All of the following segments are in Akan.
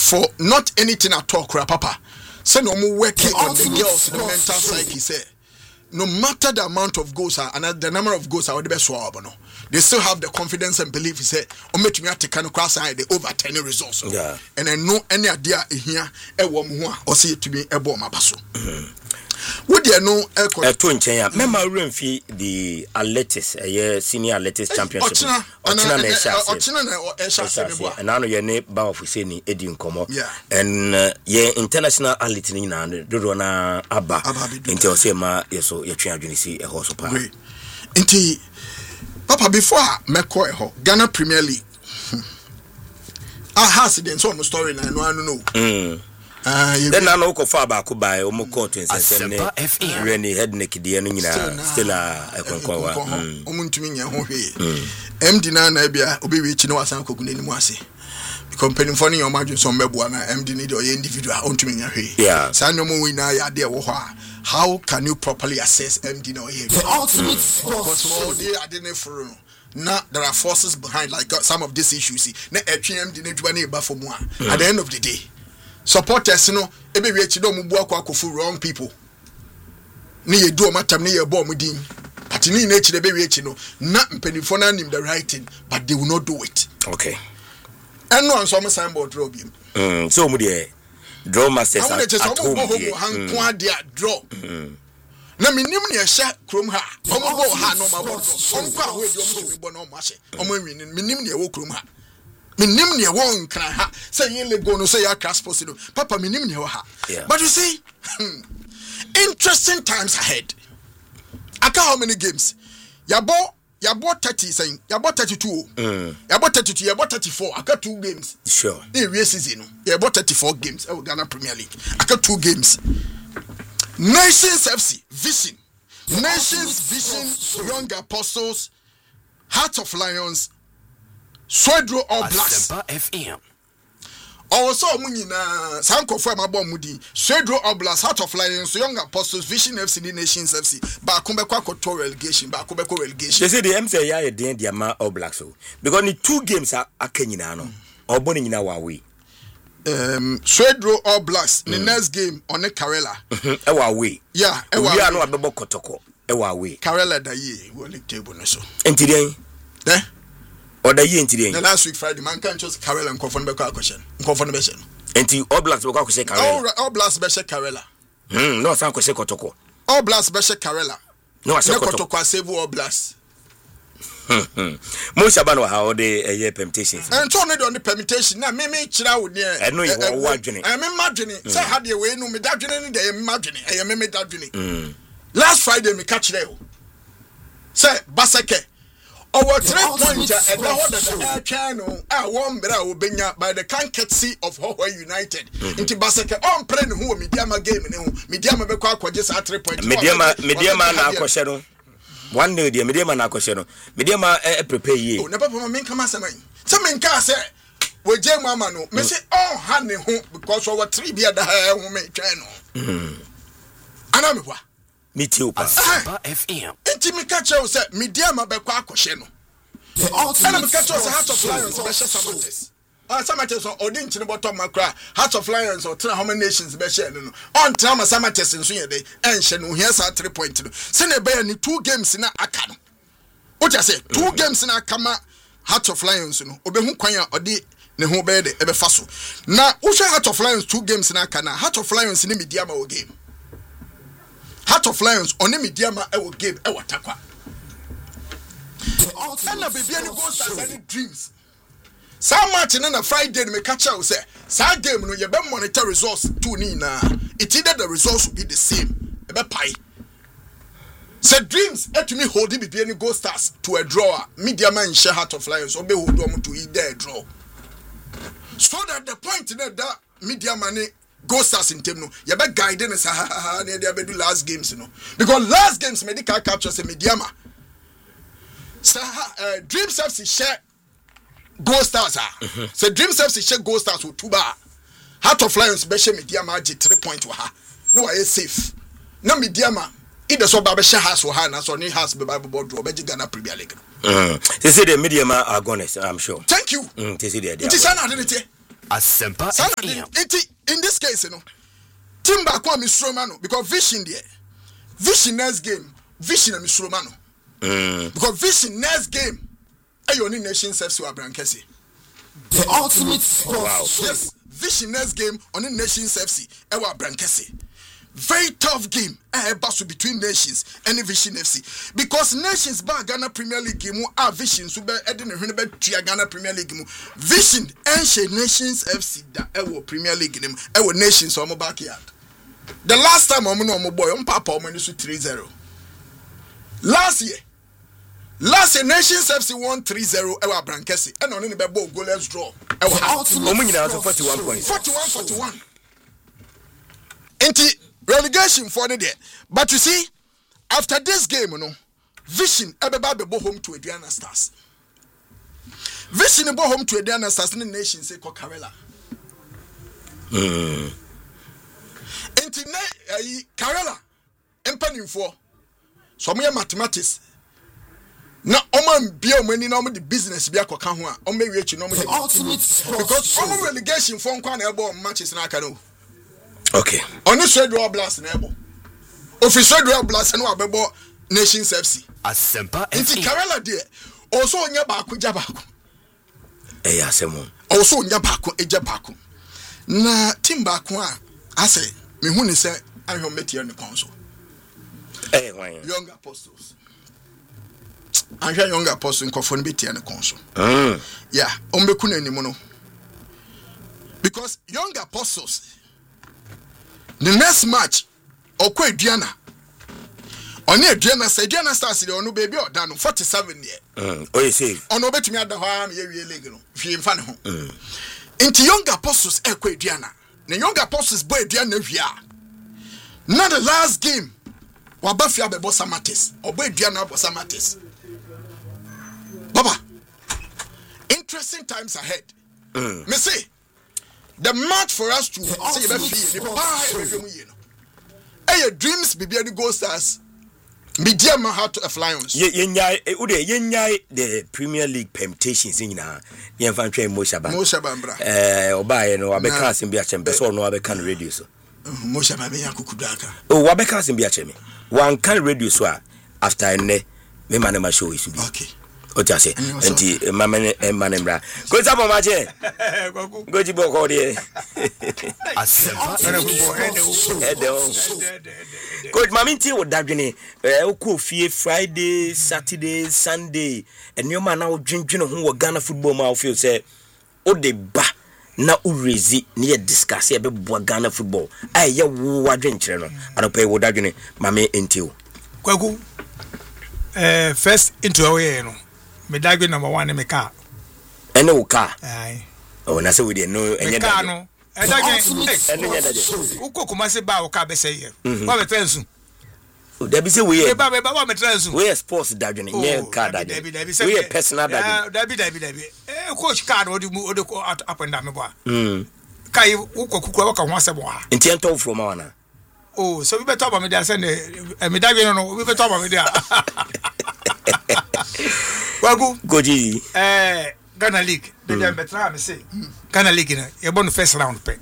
for not anything at all, papa. Say no more working on the girls' mental psyche. Say no matter the amount of goals and the number of goals are the best swab, no. They still have the confidence and belief. He said, "O make me to kind of cross the over 10 results." Yeah. And I know any idea here a woman or see it to be a bomb abaso. Would you know a twinchia? Remember, Renfi the athletics, a senior athletics championship. And now your name Bao Fuseni Edin Como. Yeah. And ye international athlete in Dodona Abba until Sema, yes, so your champion see a horse of power. Inti. Papa, before me call Ghana Premier League, I has it in some story and I know. Then I know far back by Omoko to say, Rennie head naked, the enemy still a conqueror. Omuntumin, MD Nabia, Obi Rich, no Asan Cogun Mwasi. Company funny or margin some Mebuana, MD need or individual on to me. Yeah, Sanomo winner, idea. How can you properly assess MD no here? The ultimate sports. I didn't for now there are forces behind like some of these issues. Na MD need to be for more. At the end of the day, supporters no ebe we chido mu bu akwa wrong people. Ni ye do matam ni ye bo mudin. But ni na chide be we chi no na mpenifo na nim the right thing, but they will not do it. Okay. And no on some signboard draw him. So mu dey draw masters at home. Draw. Na minim ne ehya krom ha. Omo bo ha no ma bo. Onko a we di omo to bo no ma hye. Omo nwini minim ne wo krom ha. Minim ne wo nkran ha. Say yin le go no say ya crash post no. Papa minim ne wo ha. But you see, interesting times ahead. Aka how many games? You bought 30 saying you bought 32. You bought 32, you bought 34. I got 2 games. Sure. The season. You bought 34 games. Ghana Premier League. I got 2 games. Nations FC Vision. Nations Vision Young Apostles, Heart of Lions, Swedro All Blacks. FM. Also, Munina, Sanko for my bomb Moody, Swedro All Blacks, Heart of Lions, Young Apostles, Vision FC, Nations FC, Bakumbeko to relegation, Bakumbeko relegation. They say the MC ya the Ama All Blacks. Because the 2 games are Kenyano or Bonin in our way. Swedro All Blacks, the next game on the Karela. Our way. Yeah, we are not about Kotoko. Our way. Karela da ye, we'll leave table so. And today, or the year today. The last week Friday, man can't just Karela and Kofonbeko question. Confirmation. And to All Blacks will say Karela. All Blacks Beshe Karela. No, Sanko say Kotoko. All Blacks Beshe Karela. No, I say Kotoko save All Blacks. Most about how they permutations. And so on the permutation. Now, me chira would near. I know you are watching. I am imagining. Say, how do you way no me dajuning? They imagining. I am me dajuning. Last Friday, me catch them. Say, Basake. Our 3 pointer at the channel. I won better will be by the candidacy of Hawaii United. Into Basake on playing who Mediama game and Mediama Beko just at 3 points. Mediama na question. One day, the Mediama na question. Mediama prepare ye. Oh, never for me come as a man. Some men can say, we jam mamma no. Me say, oh, honey, because our 3 beer the hair will make channel. Anamwa. Me too, FM. Inti me catch you say, Mediama Beko question. And I'm catch us a Heart of Lions, special Samates. Samates or didn't you know about Tom Macra, Heart of Lions or how many nations special on Tama Samates in Sweden and Shenu. Here's our 3 point. Send a bear 2 games in a Akan. What I say, 2 games in a Kama Heart of Lions, Obehu Kwanya or the Nehobede Ebefaso. Now, Usha Heart of Lions 2 games in a Kana, Heart of Lions in the Mediama game. Heart of Lions on the Mediama I will give our Takwa. And a baby and goes as any dreams. Some Martin on a Friday, me catch out say, Sad game, no, you better monitor results to Nina. It either the results will be the same. A pie. Said dreams, to me holding baby and go stars to a drawer. Media man share Heart of Lions, or be hold on to eat their draw. So that the point in that media money go stars in Temno, you better guidance, ha, they do last games, you know. Because last games, medical captures a mediama. Dreams FC share Gold Stars. So Dreams FC share Gold Stars with 2 bar. Heart of Lions beshe Mediama 3 point wa ha. No I safe. Na Mediama either so ba share house wa ha na so ni house be Bible board draw be Ghana Premier League. They say the Mediama are gone, I'm sure. Thank you. They say they are. It is an identity. Asempa in this case, you know, Timba kwa Mistromano because vision there. Vision next game. Vision and Mistromano. Because vision next game. Ayoni Nation FC wa Brankesi. The ultimate sport. Wow. Yes. Vision next game on the Nations FC. Ewa Brankesi. Very tough game. Battle between Nations and Vision FC. Because Nations ba Ghana Premier League game are Vision so be Eden Hunebe Tia Ghana Premier League game. Vision and Nations FC da Ewo Premier League game. Ewo Nations on my backyard. The last time I'm no boy on Papa I'm 3-0. Last year Nations FC won 3-0 Ewa Brankesi and on the ball goalless draw. Ewa 41 points. 41. Enti relegation for the day. But you see, after this game, you know, Vision everybody go home to Adriana Stars. Vision go home to Adriana Stars in the nation say Karela. Enti Karela empanin for some mathematics. Na oman bia omani na the business bia koka ho a o me reach no mo because omo relegation for nkwa na ebo matches na aka no. Okay. On this red blast na ebo. Official red blast na abebo Nations FC. Asempa Inti Karela there also onya baako ja baako. Asemo. Also onya baako eja baako. Na team baako a ase me hu ni se ahwe metie ne konso. Young Apostles. Ahwe Young Apostles nkofo no betie ne konso. Yeah, ombeku na nimu no. Because Young Apostles the next match okwa Aduana oni Aduana say Aduana Stars dey onu baby oda no 47 year you say ono betumi ada ho am ye wie league no hwe mfa ne ho into Young Apostles ekwa Aduana the Young Apostles boy Aduana hwia na the last game wabafia bebo Samates obo Aduana abo Samates baba interesting times ahead me say the match for us to say you be feel the power dreams be the Gold Stars media man how to fly on yennyai the Premier League permutations nyina yemfa ntwe Moshaba mbra obaye no abeka asembi achembe so no abeka no radio so Moshaba be yakukudaka wabeka asembi acheme one can radio so after ene me man ma show is okay Ojase enti manemra go tabo mache go jibo ko de Asempa Coach Maminti wo dadwene okọ fie Friday Saturday Sunday enioma na wo dwendwene ho wo Ghana football ma wo feel say o de ba na urezi ne ye discuss e be bo Ghana football aye wo wadwenkyere no anopa wo dadwene mame enti o Kwaku first into away no me dagwe number 1 me car ene wo car ai o na se we dey no enye car no dagwe ene nya dagwe uko kuma se ba o car be say here wa be transu o da bi se we ba wa me transu we sports dagwe ne car dagwe we personal dagwe dabi coach car o di up and down me boa kai uko kukwa waka ho asebo ha enti ento from wana oh so we better about me there send me dagwe no we better about me there Wagu Goji Ghana League the betra me say Ghana League no you born first round of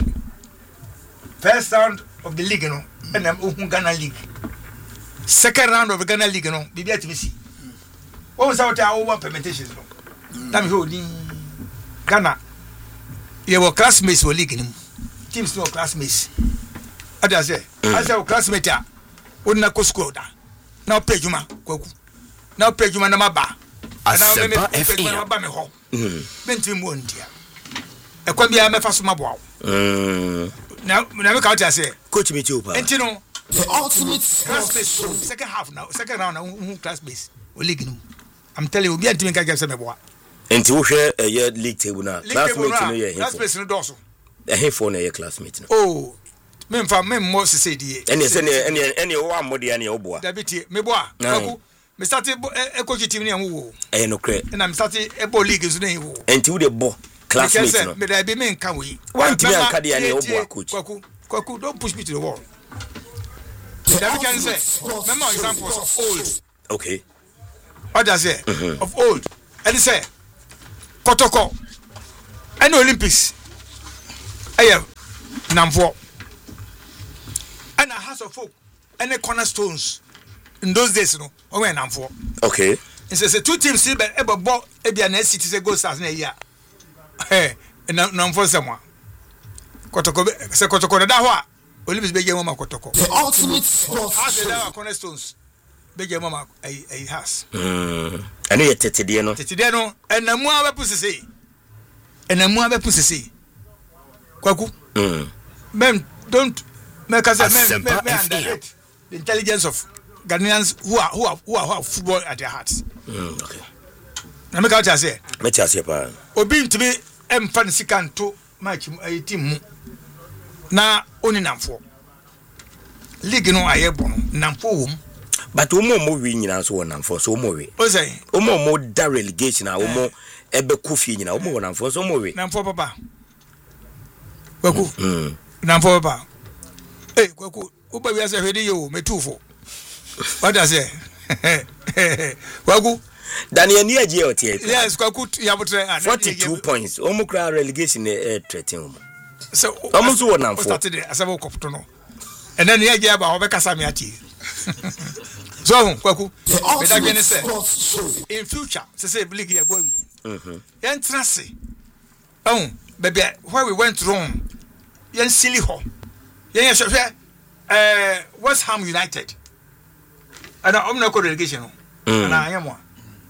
the league no and am Ghana League second round of the Ghana League no bibia tibisi what was out our permutations no that me hold Ghana you were classmates for league no teams no classmates others say as your classmate a wona ko school da now pay juma kwaku now pay juma na maba Asempa FM maba me ho benti mu ontia e kwa bia me fa so mabo na me ka wata say coach me chupa enti no the ultimate classmates second half now second round now classmates o league no I'm telling you bia ntimi ka get say me boa enti wo hwe ye league table na classmates no ye classmates no doso ehefo na ye classmates no oh me mo se die ene wo amode ene wo boa dabiti me boa kwaku me start coach team ni anwo no kre na me start ebo league so na wo enti wo de bo classmates no me da be me nka we one team anka de ene wo boa coach kwaku don't push me to the wall that can say remember examples of old okay what does say of old and say Kotoko and Olympics Namfo and a house of folk any cornerstones in those days no o we Namfo okay it says two teams see be ebo ball e bia na city say go stars na year Namfo semwa kotoko se kotoko da ho a Olympics be game ma kotoko the ultimate sports house da cornerstones be game ma ai house ani ye tetede no enamu abepu sese kwaku men don't make us underrate the intelligence of Ghanaians who are football at their hearts. Okay. Na make out say. Make us pa. Obi ntimi emfa nsika to match team mu. Na oni namfo. League no ayebo no namfo wom. But omo wi nyina so namfo so omo wi. O say. Omo da relegation na omo ebe kufi nyina omo namfo so omo wi. Namfo papa. Kwaku. Namfo papa. Kwaku. Uba wi ase hwede yo metufo. What does it? Kwaku. Daniel ni aje otie. Yes, kwaku ya botre 42 points. Omo kra relegation threaten omo. So omo so namfo. Started asabo kopto no. And then here get about obekasa me ati. So kwaku. Me da gene say in future say league here go wi. Yen trase. Baby, where we went wrong. Yen silly ho. Yen West Ham United. And I'm not going relegation. And I am one.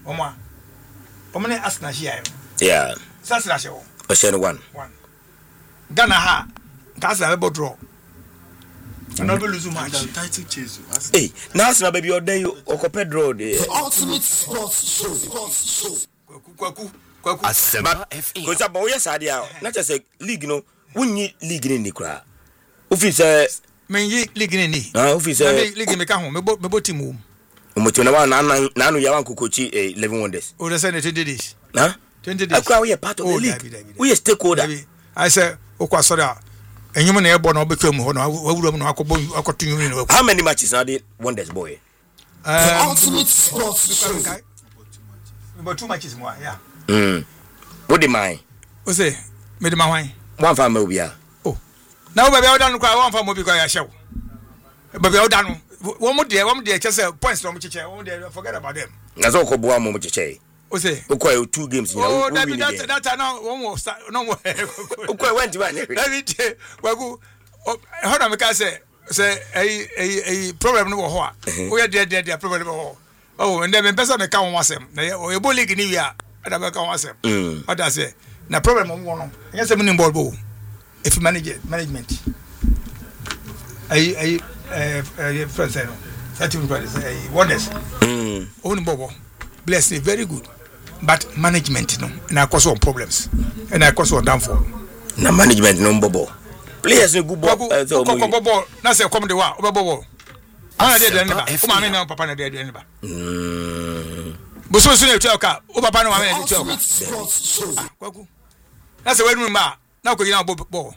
Omane Arsenal here. Yeah. That's show. Ocean one. Ghana ha. That's a double draw. And not lose match. Hey, now Arsenal baby or day or compare draw the ultimate sports show. Kwaku. Asempa FM. Because about yes idea. Not just a league no. Wunni league ni kra. Officer Men yi league ni. Officer league me ka ho me bo team wo. Omoto na wa na no ya wan kokochi 11 wonders. O dey say 20 days. Huh? 20 days. Akwa we are part of the league. We are stakeholder. I say okwa sorry a enyum na ebo na obetwa mu ho na wawuram na akoto nyum ni. How many matches are the wonders boy? The ultimate sports show. About 2 matches more, yeah. What the mine? O say me de ma hwan. One for me bia. Oh. Now baby o danu kwa one for mo bi kwa ya shew. Baby o danu. One more there just points no mo cheche. One there forget about them. Na so ko boa mo cheche. O say o kwa 2 games na. Oh, that now one more start no more. O kwa went one. Every day wagu how na me ka say a problem no ho a. O ya there problem no ho. Oh, and then me person me ka won wasem. Na e bo league ni wi a. Ada me ka won wasem. What I say? Na problem mo no. Anya say me ni ball bo. If management. First no. Certain brothers wonders. Only bobo. Bless me very good. But management no. Na cause some problems. And I cause some downfall. Na management no bobo. Players no good ball. Bobo. Na say come the wa. Bobo. Ana dey aneba. O ma me na papa na dey aneba. Boso so na etu oka. O papa na ma me na etu oka. Kwaku. Na say we ma. Na ko gina bobo.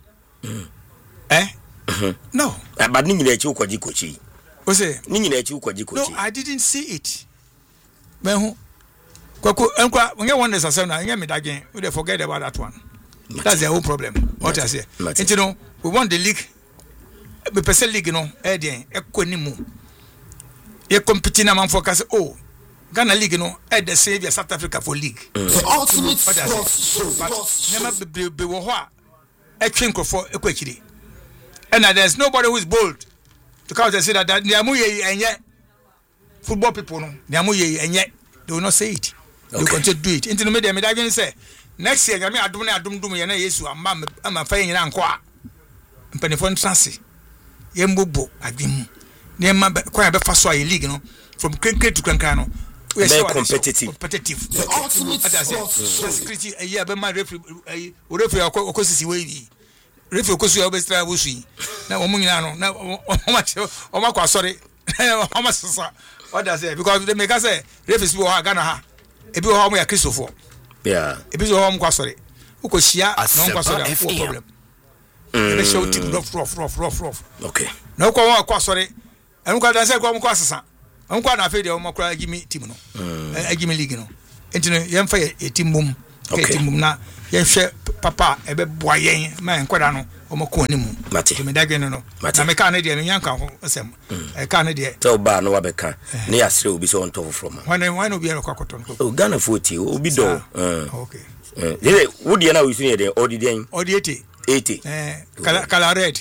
No. But ni nyina echi ukwaji kochi. O say ni nyina echi ukwaji kochi. No, I didn't see it. Mehu. Kwaku enkwa we want this asem na me dagen. We dey forget about that one. That's the whole problem. What I say. You know, we want the league. We person league no e den ekonimu. Ye compete na man focus Ghana league no e the save South Africa for league. The ultimate sports show. Never be wo ho a e twenko for ekwachiri. And there's nobody who is bold to come and say that they are muye enye football people no they are muye enye they will not say it. They will continue to do it. Into the media me da say next year me adum ye na Yesu ama fa nyina nko a mpanifo ntrase ye mbobo adwem ne ma kwa be fa so a league no from cricket to crankan no we are competitive. The ultimate sports show. Security a year be ma referee okosisi we referee okosu obestra busu na omo nyina no na o ma kwa sorry o ma sisa what does it because they make us say referees be o Ghana ha e be o mo ya Christopher yeah e be o mo kwa sorry ukoshia no kwa sorry no problem e show team rough okay na kwa sorry en kwa dance kwa mo kwa sisa en kwa na fe de o mo kwa gimi team no gimi league no entino yem fa e team mum keti mum na ye hwe papa ebe boa yen ma enkwada no omako ni mu mate me dagwe no na me ka na de me nyanka ho asem e ka na de so ba no wabeka ne yasre obi so on top from when obi e kwakoto no o Ghana 40 obi do okay Dede wodi na wisu ne de odi den odi 80 kala red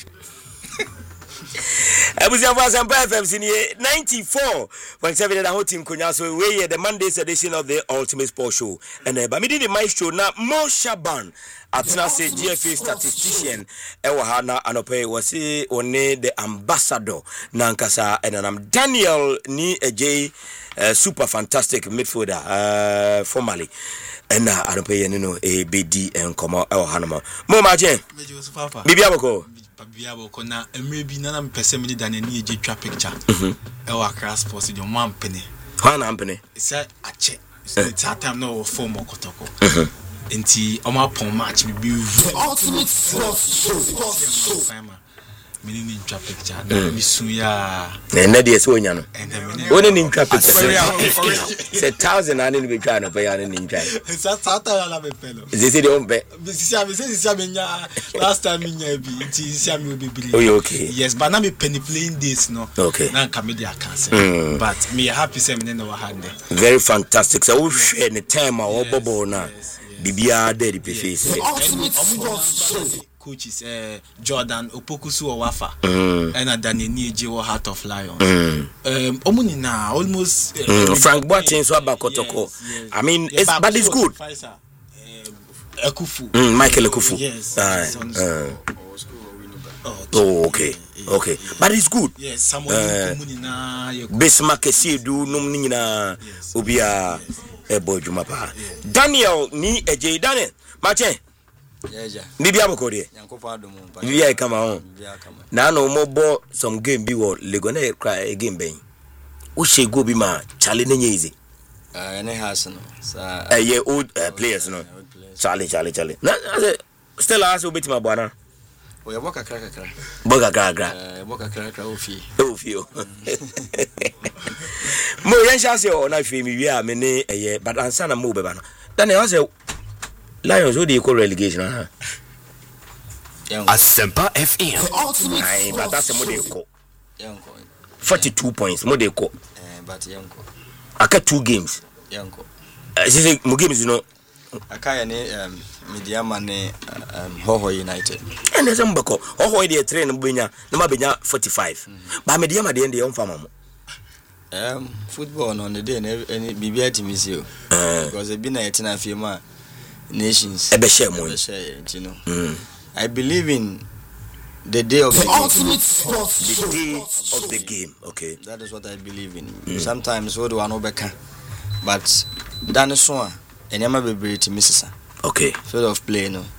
Abusia for Asempa FM senior 94.7 the whole team konya so we the Monday's edition of the Ultimate Sport Show and ba me di maestro na Mo Shaban atena say GFA statistician ewa ha na anope wasi one the ambassador na nkasa and am Daniel ni AJ super fantastic midfielder formerly and anope ye no BD and come ewa ha no mo ma je bibia boko Biabo kona emrebi na mpese me da na ni eje twa picture e wa class sports de mo ampene ha na ampene say ache so that time no form okotoko enti o ma pon match bi Ultimate Sports Show. Mini ni twa picture na mi su ya na de so nya no woni ni twa picture say 1000 ani ni be twa no pe ya ni twa sata la be pelo zesi de ombe sisi me nya last time nya bi nti sisi me obi bili oh okay yes but na me penny playing this no okay na comedy cancel but me happy say me no hand very fantastic so we share the time our bobo na bibia de the face Ultimate Sports Show. Coaches Jordan Opokusu Owafa and Daniel Nieje or Heart of Lions omunina almost Frank Boateng so abakotoko I mean it's but it's good Ekufu Michael Ekufu yes oh okay but it's good yes someone omunina Bismarck Esiedu num nyina obia ebo djuma pa Daniel ni AJ Daniel mache Yeja. Bibi aboko de. Yankopa adomo. Bibi ai kama on. Na no mo bo some game bi wo Lego na cry game ben. Wo shego bi ma chale na nyezi. Ne has no. Sa Ye old players no. Chale. Na still as obeti ma bwana. O ya boka kra. Boka kra. Boka kra ofi. Ofi o. Mo yen sha se o na fi mi wi a me ne eye but ansa na mo be ba no. Then I say Lions what do you call relegation Asempa FM. Aye, but that's a model 42 points model but yanko aka 2 games yanko say mo games you know aka ne Mediama ne Hoho United and there's mbako Hoho dey train benya na ma benya 45 but Mediama dey dey on farm football on the day any bibia timisio because e bi na yetina fiema nations you know I believe in the day of the Ultimate Sports the Show. day of the game okay that is what I believe in sometimes what do I know beka but that is one enyama bebre ti misisa okay field of play no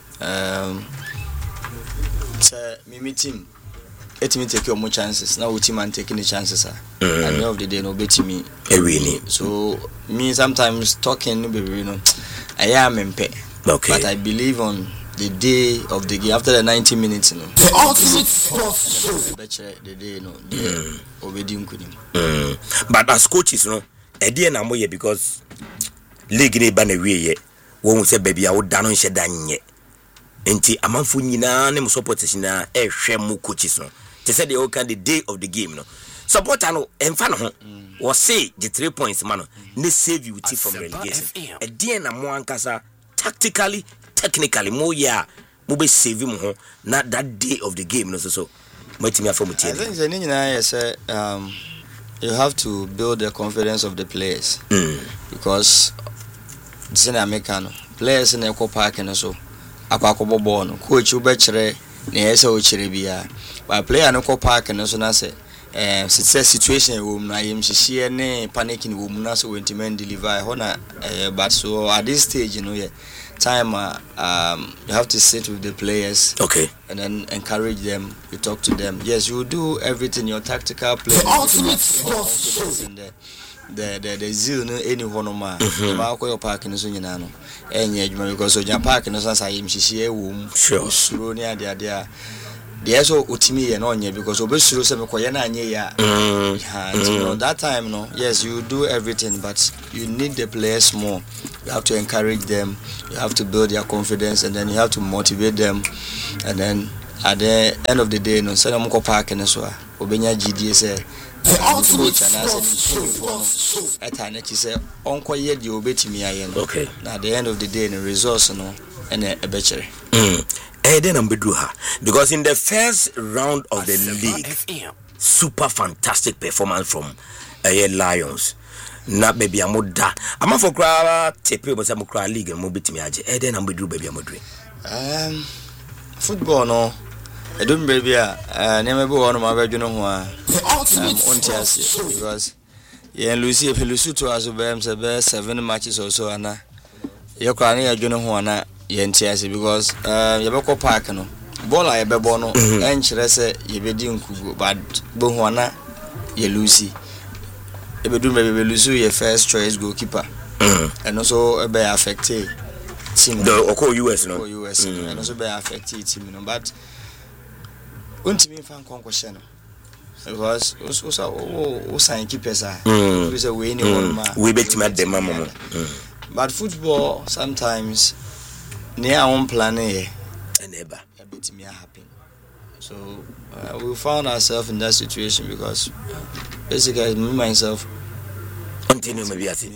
me team let me take your more chances now team and taking the chances at the end of the day no bet me so me sometimes talking no be you know I am MP okay but I believe on the day of the game after the 90 minutes you know The Ultimate Sports Show. the day you know the obedi nkunim but as coaches no e dey na moye because league ni ba na wie ye won say baby a wo da no nhye da nye enti amanfo nyina ne mo supporters na e hwe mo coaches no they said they all can the day of the game no supporter no emfa no ho wo say the 3 points man no save you from relegation e dey na mo ankasa tactically technically mo ya mo be save mo ho na that day of the game no so matimi afọ mo tie I think the nyina say you have to build the confidence of the players because this in American players in Eco Park and so akwakobo ball no coach u be kire na yesa o kire bia but player no Eco Park and so na say situation wo na yim hihie ne panicking wo mu na so wentimen deliver hona but so at this stage you know yeah time you have to sit with the players okay and then encourage them you talk to them yes you do everything your tactical play The Ultimate Sports Show. the zeal no any hono ma ba ko your park no so nyina no enye adwuma because so nya park no so say yim hihie wo mu sure suro ne ade a the so utimi ye no nye because obesuro se mekoye na anye ya that time no yes you do everything but you need the players more. You have to encourage them, you have to build their confidence, and then you have to motivate them, and then at the end of the day no say am ko park na so obenya GD say the ultimate sports etana say onko ye de obetimi aye no. Okay, na at the end of the day the results no and a bechere then I'm bedruha because in the first round of the league, super fantastic performance from Lions. Na baby amoda. I'm for cry tepe but I'm cry league and mobitimi aje. Then I'm bedru baby amodre. Football no. I don't baby never be one of my regional ho because yeah Lucy if Lucy to us be 7 matches or so ana. You cry na adwene ho ana yentiase because yebeko park no ball a yebebo no enkyere se yebedi nkugo but bo ho ana ye Lucy ebedu be Lucy ye first choice goalkeeper and also be affected team the US no US and also be affected team no but untimi fan konkwehye no because also sign keepers we say we any one man we betimi at the mama but football sometimes near our plan here and ever a bit me happen. So we found ourselves in that situation because basically me myself continue maybe at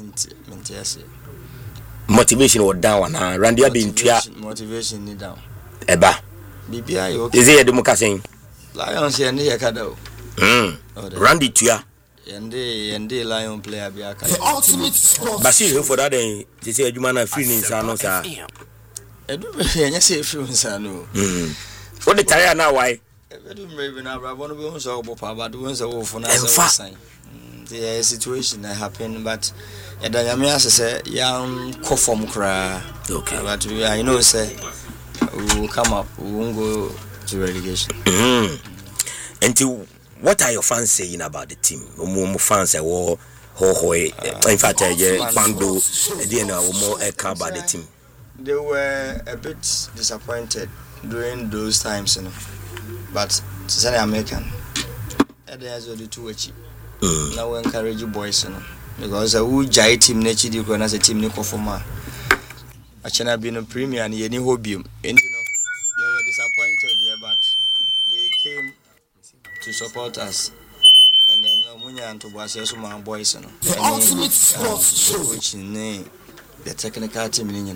motivation or down and Randy been motivation ni down eba bibia okay is it democracy Lions here ni yakada Randy tuya and Lion player be aka ultimate sports Basil for that day they say adwuma na free nin sa no sa edu enya say free nsa no what the tire now why edu maybe na brabo no be ho so obo pa but won say wo fo na say the situation that happened but edanyame asese yam conform kra okay but I know say we will come up, we won't go to relegation. Until what are your fans saying about the team? Fans say, "Oh, in fact, Bando, more about the team." They were a bit disappointed during those times, you know. But it's an American. There's only two each. Now we encourage you boys, you know, because we jai team nechi di ko na se team ni ko forma. Achana be no premier and any hobby. And you know, they were disappointed here, but they came to support us. And then Munya and Tobias so my boys, you know. The ultimate sports show. Which name the technical team in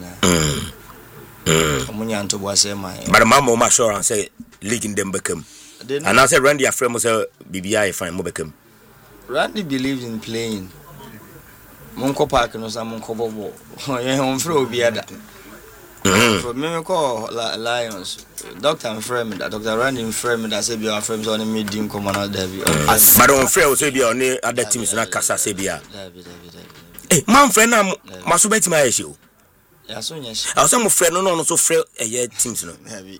Munya and Tobias my. But Mama assurance say leaking them become. And I said Randy Afrem was a BBI fine mo become. Randy believes in playing. Monko Park no sa monko bobo. Ye on fro biada. For me call Lions. Doctor Frame that Dr. Randy Frame that say be our friends on meeting commander David. But on Frame say be on other teams na kasa say be. Eh, man friend na masubeti ma yesho. Ya so nyeshi. I say mo friend no so friend teams no.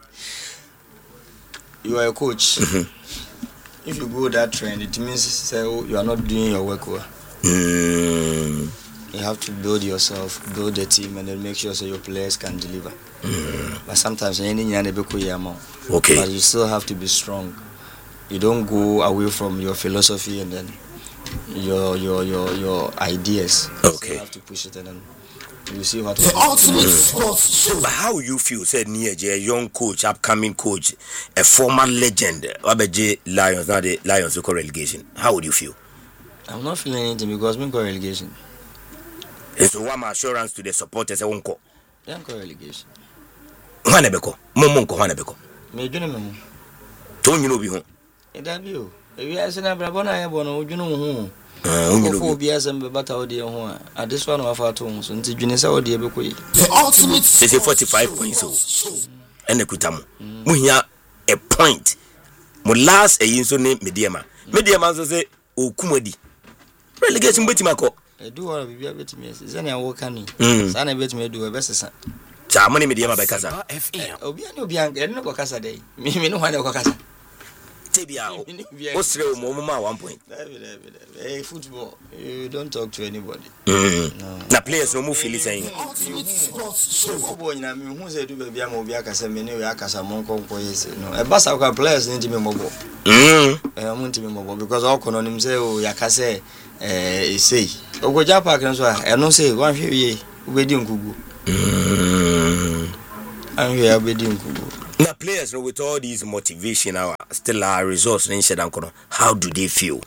You are a coach. If you go that trend, it means say you are not doing your work well. You have to build yourself, build the team, and then make sure so your players can deliver. But sometimes okay, but you still have to be strong. You don't go away from your philosophy and then your ideas. Okay, you have to push it and then you see what. The ultimate sports show. But how you feel? Said Nieje, a young coach, upcoming coach, a former legend, Abeje Lions, now the Lions will relegation. How would you feel? I'm not feeling anything because we got relegation. So what my assurance to the supporters won't go. Yeah, got relegation. Hanebeko, Momonko Hanebeko. Me do no. Don't you know be home? E da bi o. E wi ase na brabona e bo no odwunu ho. You be as a better audio home. At this one of our tones until Junisa or dear Beko. The ultimate they say 45 points so. And the Kutamu. Munya a point. Mo last a yinso name Mediama. Mediama say o kumadi. Relegation betimako. I do want to be able to miss. Is any work can Sana bet me do a best. Chamoni Mediama by Casa. FM. Obiano Bianca, and no Casa day. Me no one of Casa. Tibia, what's the moment 1 point? Hey, football, you don't talk to anybody. The players no move feeling saying. Ultimate Sports Show. Who said to be a Mobiaka Semini, Akasamonko, no, a Basaka players need to be mobile. I want to be mobile because all can on him say, oh, Yakase, say, Ogoja Park and so I don't say 1 year, wedding Kugu. I'm here wedding Kugu. Now players with all these motivation now still are resource in Shedankono. How do they feel?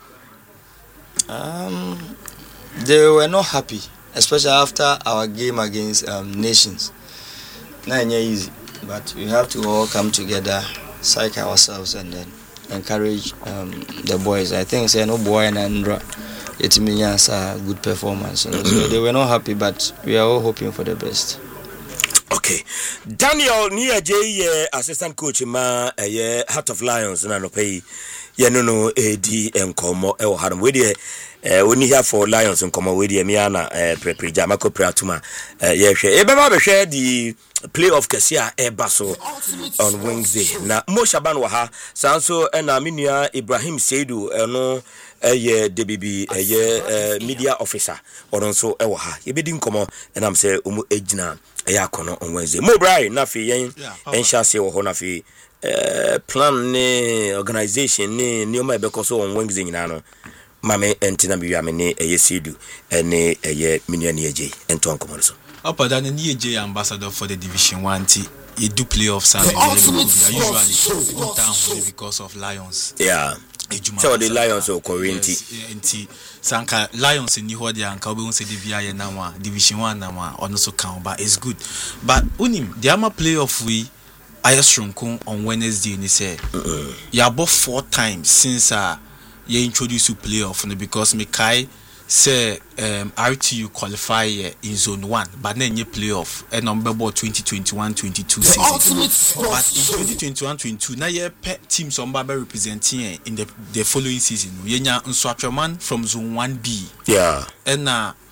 They were not happy, especially after our game against Nations. Not easy, but we have to all come together, psych ourselves, and then encourage the boys. I think say no boy and Andra, it means a good performance. So they were not happy, but we are all hoping for the best. Okay, Daniel Nia J, assistant coach ma Heart of Lions na no pay no AD enkomo e haram we dey oni here for Lions enkomo we dey miana prepreja mako pratuma ye hwe e be ba be hwe the playoff kesia e baso on Wednesday na Mo Shaban wa ha sanso na menua Ibrahim Seidu no DBB media officer oronso e wa ha ye be di enkomo enam se omu ejina kono on Wednesday. Mo Brian na fi yen enhase wo ho na fi plan ne organization ne nioma be so on Wednesday nyina no mame entina bi ame ne Sedu ne menua ne eje enton komo so Opada ne eje ambassador for the Division 1 team. You do playoffs and usually in town because of Lions. Yeah. So the Lions or Corinthi. Yes, Sanka Lions in New Orleans and Cowboys say the Nama Division 1 Nama also count, but it's good. But unim the ama playoff we I shrunk on Wednesday and he said you about 4 times since you introduce to playoff because Mekai say RTU qualify in zone 1 but then you playoff and number 2021-22 season. But in 2021-22 now you teams on Baba representing in the following season. Yenya Nswatraman from zone 1B. Yeah. And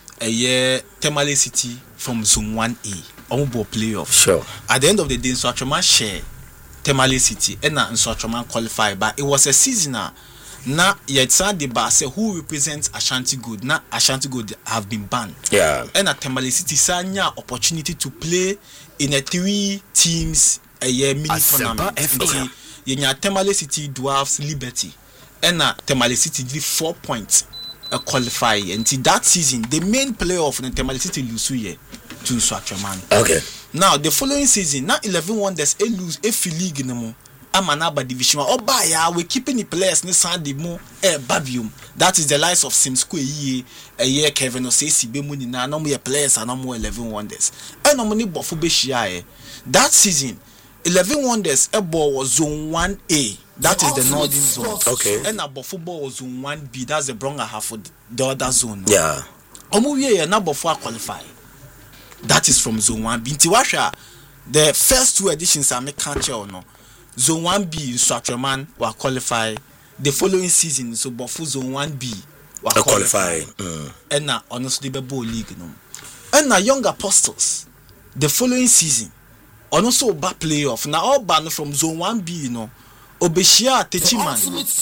Temale City from zone 1A. On board playoff. Sure. At the end of the day Nswatraman share Temale City and Nswatraman qualify, but it was a seasonal. Na yetsa de ba say who represents Ashanti Good. Na Ashanti Good have been banned. Yeah. And at Temale City sanya opportunity to play in a 3 teams a year mini tournament. Yenya Temale City Dwarfs Liberty. And at Temale City did 4 points qualify. And that season the main playoff in Temale City lose to Nswatraman. Okay. Now the following season na 11 Wonders lose a league no Amanaba Division Obaya we keeping the players ne Sunday mo babium. That is the likes of Simsco ye Kevin Osesi be muni na no more players and no more 11 Wonders. And no money bofo be shia that season 11 Wonders ball was zone 1A. That is the northern zone. Okay. And a football was zone 1B. That's the Bronga half for the other zone. Yeah. Omuye na bofo qualify. That is from zone 1B. Ntiwasha the first 2 editions are make catch or no. Zone 1B Nswatraman will qualify the following season. So, Bofu Zone 1B will qualify. And now, honestly, the Bowl League. No. And now, Young Apostles the following season, also back playoff. Now, all banned from Zone 1B, you know. Obeshia Techiman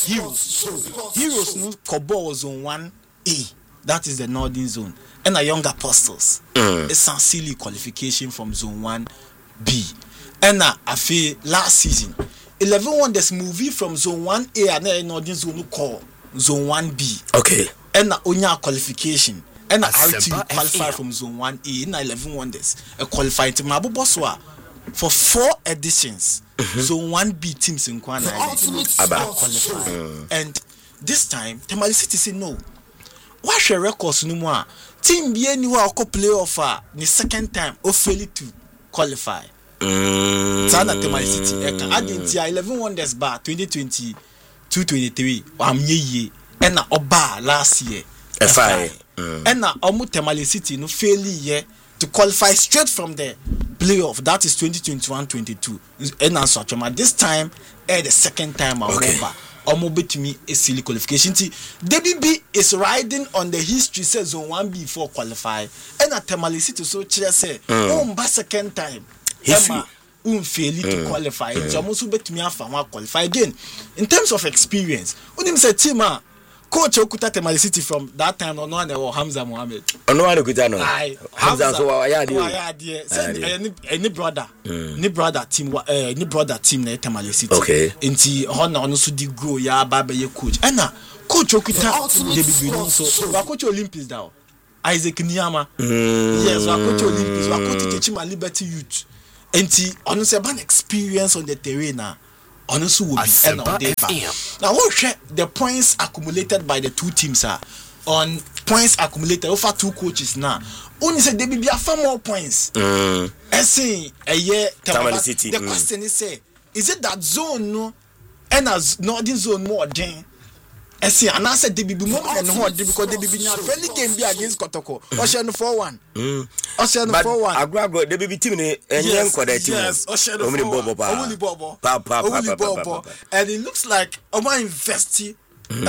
Heroes no Kobo Zone 1A. That is the Northern Zone. And now, Young Apostles. It's a silly qualification from Zone 1B. And I feel last season 11 Wonders movie from zone 1A and then Northern Zone call zone 1B. Okay. And onya qualification. And RTU qualify from zone 1A in 11 Wonders. A qualifying team Abuboswa for 4 editions. Zone 1B teams in Kwana qualify. And this time Temale City say no. What's your records no more? Team be anywhere ko playoff the second time or fail to qualify. Sana Temale City Adentia 11 Wonders bar 2022-23 ye and na oba last year FI and na omu Temale City no fail ye to qualify straight from the playoff. That is 2021-22 and na Nswatraman this time the second time omu betumi a silly qualification. DBB is riding on the history says zone 1B for qualify and na Temale City so clear say second time Emma fail to qualify. It's almost bet me afa one qualify again. In terms of experience, unim say team coach okuta Tamale City from that time no one or Hamza Mohammed. Ono wa okuta no. Hamza so wa ya any brother. Ni brother team na Tamale City. Okay. Nti hona ono so di grow ya baba ye coach. Ena coach okuta Debibi no so wa coach Olympics down. Isaac Niyama. Yes, wa coach Olympics, wa coach Techima Liberty Youth. Enti ono se ban experience on the terrain na. Honestly, will be end of day. Now, what share the points accumulated by the two teams are on points accumulated over two coaches now. Only said there will be a far more points. I say a year. The question is, is it that zone no and as northern zone more than? I say, and I said there will be more than what because they will be a friendly game be against Kotoko. Ocean 4-1. Ocean 4-1. Agro, there will be team in young quality. Yes, Ocean 4-1. Bobo. And it looks like I'm investing.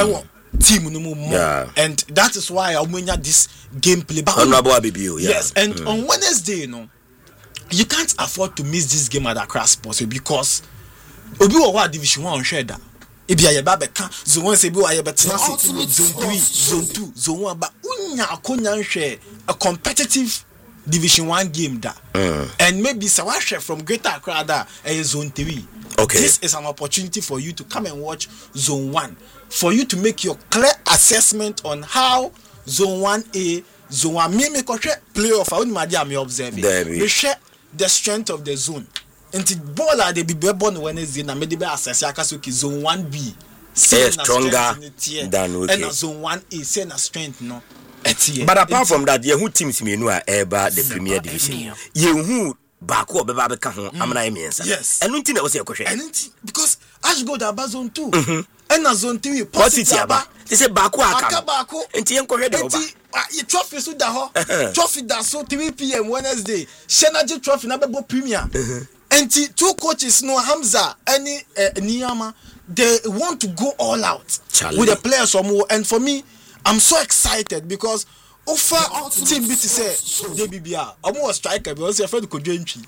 Team no more. And that is why I win this gameplay. Yes, and on Wednesday, you can't afford to miss this game at Accra Sports because Obi Owa Division 1 share that. Ibia ye ba beka zone 1 se bi wa ye betena zone 3 zone 2 zone 1 ba unya akonya nhwe a competitive division 1 game da and maybe say wa share from Greater Accra da zone 3. Okay, this is an opportunity for you to come and watch zone 1 for you to make your clear assessment on how zone 1A zone 1 me ko hwe playoff a unima dia me observe we share the strength of the zone. Until ball they be born Wednesday na me dey be assess akasoki zone 1B say stronger than okay and zone 1A say na strength no. But apart from that, you who teams me know about the Premier Division. You who back up baba ka ho amana emiensa. Yes. And until was your question. And because Ash go da zone 2 and na zone 3 positive aba. They say back aka. Enti yen ko hwe de oba. You trophy so da ho. Trophy da so 3 p.m. Wednesday. Shenaji trophy na bebo Premier. And two coaches, no Hamza, any Niyama, they want to go all out with the players or more. And for me, I'm so excited because offer team BT say DBBR. I'm more striker because your friend Kojenji.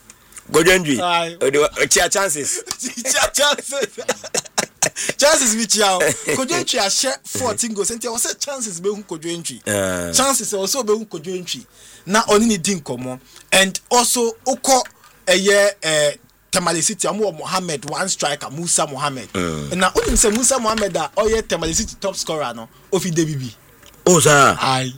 Chances. Chances which you Kojenji are share 14 goals and there was chances be Kojenji. Chances also be Kojenji. Now only didn't come and also Oko. Tamale City amu Mohammed one striker Musa Mohammed na onim say Musa Mohammed da oye Tamale City top scorer no ofi DBB sir ai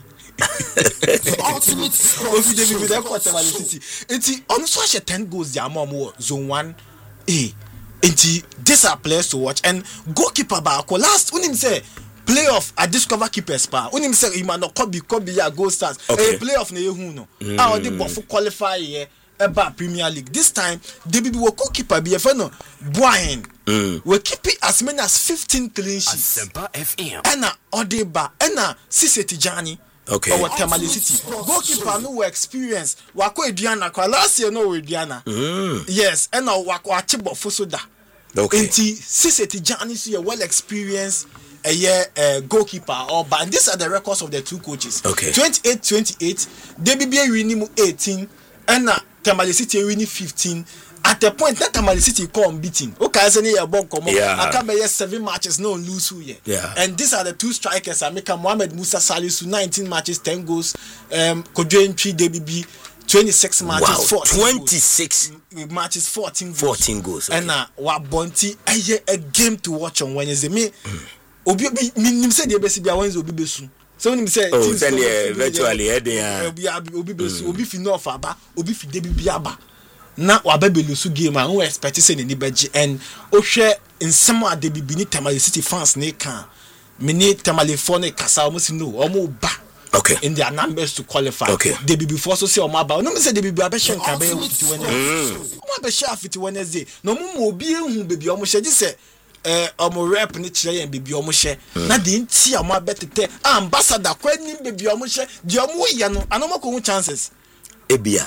ofi DBB da ko Tamale City enti on so share 10 goals dia amu zone 1A enti these are players to watch and goalkeeper ba ko last onim say playoff I discover keepers pa onim say Imano Kobe ya goal stars playoff na yehu no a odi bofo qualify here about Premier League. This time, DBB will keeper be a fan Brian. Will keep it as many as 15 clean sheets. Anna Odeba, Anna Siseti Jani. Okay. Or Tamale City. Goalkeeper no experience. Wako Diana, last year no Diana. Yes, and now Wako Chibo Fusoda. Okay. Inti Siseti Jani is well experienced. A year goalkeeper or and these are the records of the two coaches. Okay. 28-28, DBB winning 18, and Tamale City winning 15. At the point that Tamale City come beating. Okay, I say I can be 7 matches, no lose who here. Yeah. And these are the two strikers. I make Mohamed Musa Salisu 19 matches, 10 goals. Kojo 3 DBB 26 matches, 26 matches, 14 goals. 14 goals. Okay. And Wabonti a game to watch on Wednesday. Me Obi say the best be Wednesday Obi besu. So when say virtually Obi besu Obi fi no aba Obi fi DBB aba. Na wabebe so game and we expect say ni beji and o hwe nsem a DBB ni Tamale City fans na kan me ni Tamale for na kasa almost no omo ba. Okay. In their numbers to qualify. Okay. DBB for so say omo ba. No me say DBB abehye nka be 51. Omo abehye 51 Wednesday. No mo obi ehun bebi omo hye say omo rep ni kire yen bebi omo hye na de nti omo abetete ambassador kwani bebi omo hye de omo ye no anomo ko chances ebia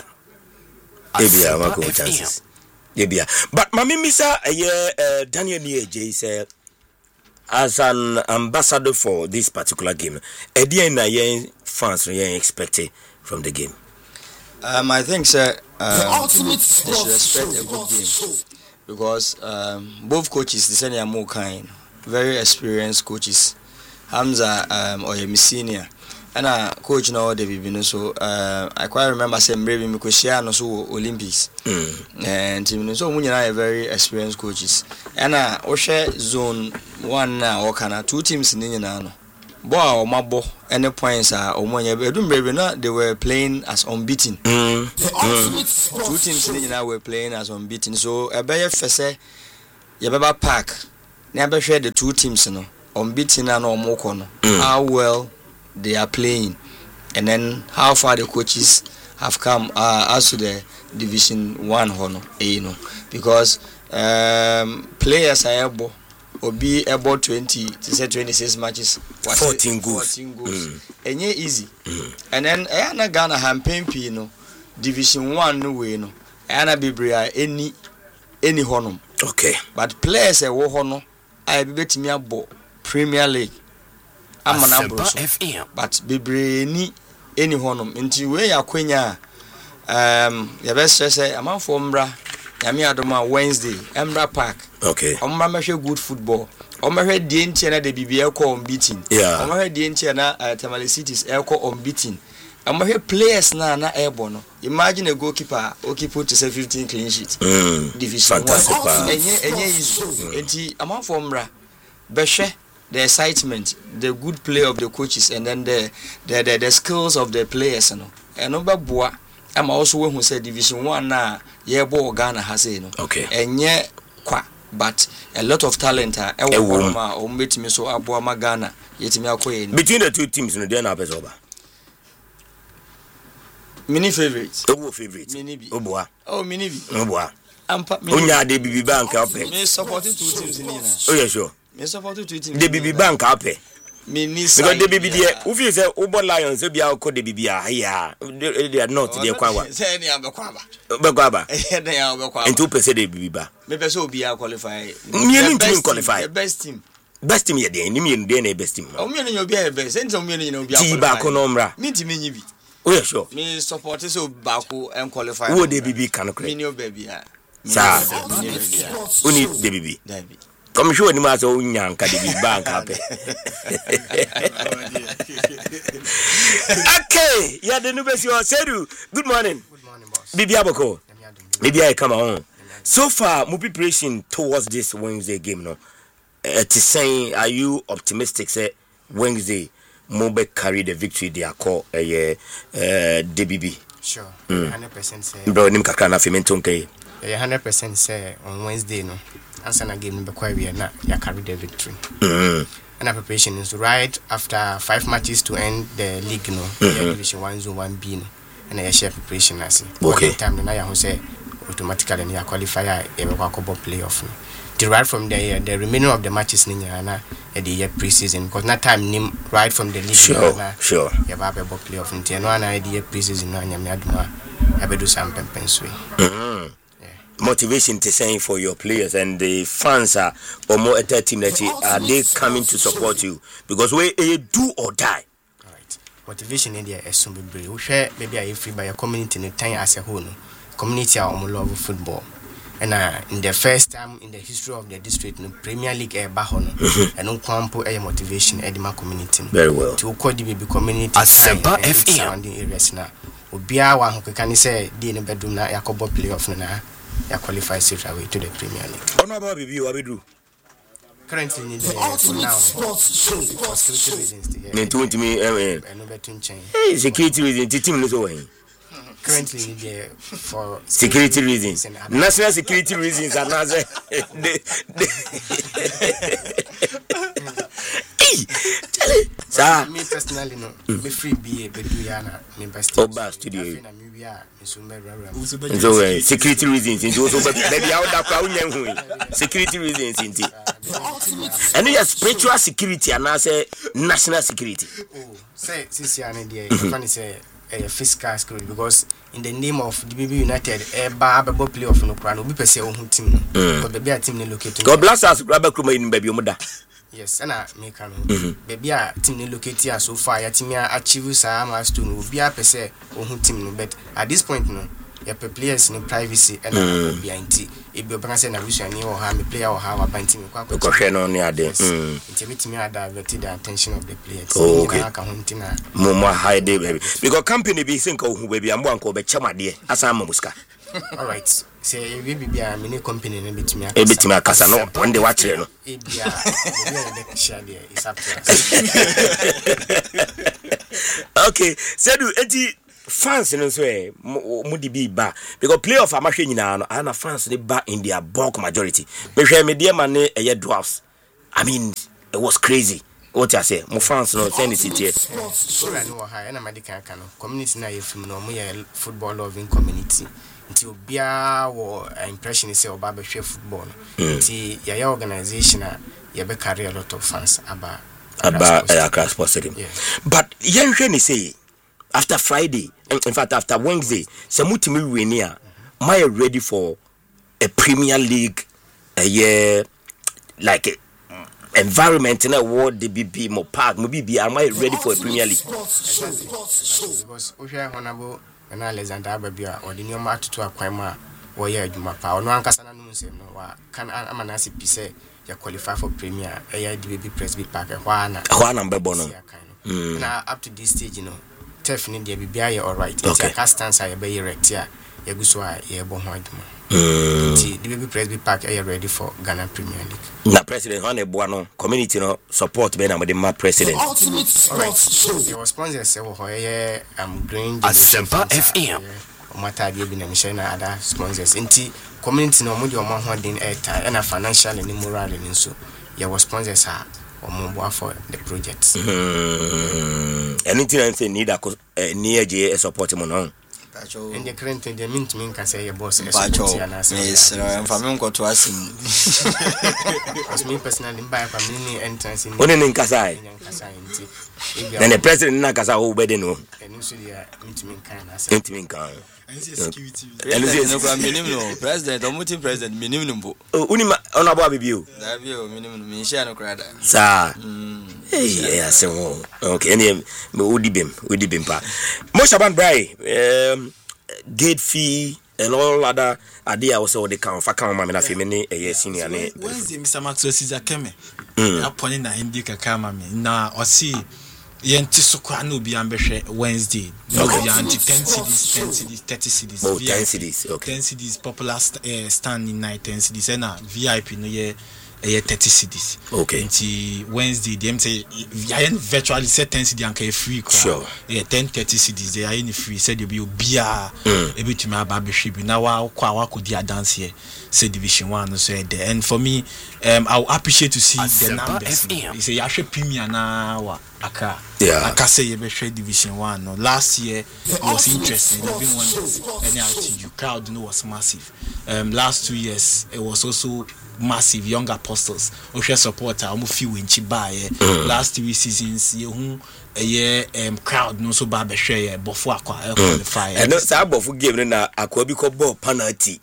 mako chances ebia but mami misa Daniel Nieje said as an ambassador for this particular game na yen fans yen expected from the game. I think sir ultimate they should sports expect show. a good game because both coaches, the senior more kind, very experienced coaches. Hamza or a senior, and coach now David. So I quite remember saying maybe me share no so Olympics, and so we are very experienced coaches. And share zone 1 now or kind 2 teams in Indiana. Boy or Mabo, any points are or money. They were playing as unbeaten. 2 teams in Indiana were playing as unbeaten. So a better fese, Yababa Park, never share the 2 teams, no. Unbeaten and or more corner. How well they are playing, and then how far the coaches have come as to the Division 1 honor, because players are able or be able 20 to say 26 matches, 14 goals. And yeah, easy. And then Ayana Ghana Hampempi, Division 1 no way, no. Ayana Bibria any honor. Okay. But players are honor. I bet me a ball. Premier League. I'm an Ambrose. But Bibre ni any honum. Into where ya quenya your best say I'm out for Umbra. Yami Adoma Wednesday, Embra Park. Okay. Umbra measure good football. Umbra the Enchana de BBL call unbeaten. Yeah. Umbra the Enchana Tamale City's air call unbeaten. Umbra players na airborne. Imagine a goalkeeper put to say 15 clean sheets. Division 1. And I'm out for Umbra. Beshe. The excitement, the good play of the coaches, and then the skills of the players, And number boy, I'm also one who said Division 1 now, ball Ghana has Okay. And but a lot of talent are or meet me so Abuama Ghana, yet me between the 2 teams, no, they're over. Mini favorites. Favorites. Mini B. Oboa. Oh, Mini B. Oboa. Unya de BB Bank up. Me supporting 2 teams in Nina. Oh, yeah, sure. Me supporting 2 teams. The BB Bank up. Because the BB there, if you say Obo Lions, they be out called the BB. Yeah, they are not the Aquaba. Say any Abaquaba. Bagaba. They are Abaquaba. And 2% the BB. Maybe so be qualify. Me to qualify. The best team. Best team, yeah, the best team. Oh, me and you'll be a best. And some million be a back on Omra. Me to me. Oh, yeah, sure. Me support so Baku and qualify. Who the BB can create? Me, baby. Sir, who need the BB? Come sure you must own young Caddy Bank up. Okay, yeah, the new best you said. Good morning. Good morning, boss. Bibi Aboko. Maybe I come on. So far, my preparation towards this Wednesday game, no. To say, are you optimistic? Say Wednesday, Mobe carry the victory. They are called DBB. Sure, 100% say. Bro, nim kakana fementon kay. 100% say on Wednesday, no. Answer na game number quite we na ya carry the victory. And our preparation is right after 5 matches to end the league, no. Division 1 Zone 1B, no. And I share preparation as okay. Time na ya say automatically ya qualify e be kwa playoff. No. Right from the remaining of the matches na the year preseason because that time nim right from the league sure ya ba be playoff nti no na the year preseason no anya me aduma ya be do some pempenswe. Motivation to saying for your players and the fans are or more at that team that are they coming to support you because we do or die. Right. Motivation in there is so big. We share maybe I free by your community in time as a whole. Community are love football. And in the first time in the history of the district, no Premier League bahono and no campo motivation edema community. Very well. To call the baby community surrounding areas now. Ubia one who can say the bedroom na Yakobo playoff na ya qualify straight away to the Premier League. Honorable Bibi, what we do? Currently in the for now security reasons to hey, security reasons the team is over. Currently in the for security reasons, national security reasons, and as me personally no me free be Beduyana me best Oba studio. So security reasons into also baby out that security reasons into and you spiritual security and I say national security. Oh say this year funny say fiscal security because in the name of the BB United babo playoff no plan obi pese ohun team because baby a team locate God bless us rubber crew in baby omoda. Yes, and I make a baby a team locate so far. Your team achieve some milestone. Will be a pese on team, but at this point, no, your players in privacy and behind if you bring na wish any or have a player or have a banting ko hwe no ne ade it me divert the attention of the players mo hide baby because company be think ohu baby ambo anko be chamade asa mamuska all right say we be a mini company no betimi akasa no wonde wa kire no okay said eti fans no so mo di bi ba because playoff amahwe nyina no ana fans they ba in their bulk majority me hwe me de ma ne eye dwarfs I mean it was crazy what I say mo fans no send it here so I know how na medical kan community na yefim no mo ye football loving community nti obia wo impression say oba be hwe football nti ya organization ya be carry a lot of fans about Accra Sports Stadium but yen hwe ni say after Friday, in fact after Wednesday, Samutimi Winia, my ready for a Premier League a year like environment in a world DBB more park maybe am I ready for a Premier League? Because we are honorable and Alexander Ababia or the new match to Aquama or yeah Jumapa or no Ankasana no can Amanasi Pise you qualify for Premier a DBB Presby Park one number bono. Now up to this stage, you know. Definitely be be all right. It's a cast answer you be erect here. You go so you bo ho aduma. The baby Presby Park are ready for Ghana Premier League. Na president Honeboa no community no support be na mo the president. Ultimate Sports Show. There was sponsors say ho here green Asempa FM. Omata bi na mission na other sponsors. Nti community no mo de omo ho den airtime na financial and moral and so. There was sponsors for the project. Anything I say need a near J support mo no. In the current the mint can say your boss is family go to us as me personally buy family entrance in in Kasai. Then the president na Kasai o be no. And so the mint kan security. President or multi president minimum. Unima onabo abibio. That be minimum me share no crowd. Sir. Hey, yeah, so okay. Any udibim pa. Moshaban Brai gate fee and all other idea also the count for count mamma femini a senior name. Wednesday Mr. Maxwell Caesar Keme. Upon na indika kama me na osi yenti sokwa no bi ambehwe Wednesday. Okay, yanti 10 cities 30 cities. Oh, 10 cities. Okay. 10 cities popular stand in night 10 cities and VIP no ye 30 cities. Okay. Until Wednesday, them say I virtually said 10 cities and free. Sure. Yeah, 10-30 cities they are in free. Said you be beer. Able to my barbershop. Now I could dance here. Say Division 1 so there. And for me, I will appreciate to see the numbers. You say I should Premier now. Aka. Yeah. Aka say you be Division 1. No, last year it was interesting. Everyone any LTU crowd was massive. Last 2 years it was also massive. Young apostles Osha supporter almost few in Chiba last 3 seasons you a year crowd no so bad share before qualify and no bofu game na akwa bi ko ball penalty